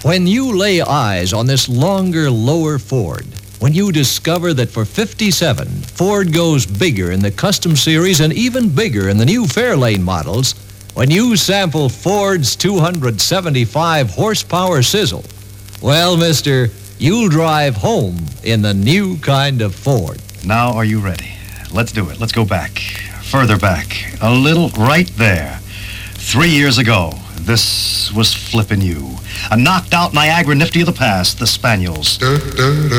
When you lay eyes on this longer, lower Ford, when you discover that for $57, Ford goes bigger in the Custom Series and even bigger in the new Fairlane models, when you sample Ford's 275 horsepower sizzle, well, mister, you'll drive home in the new kind of Ford. Now, are you ready? Let's do it. Let's go back. Further back. A little right there. 3 years ago, this was flippin' you. A knocked-out Niagara Nifty of the past, the Spaniels.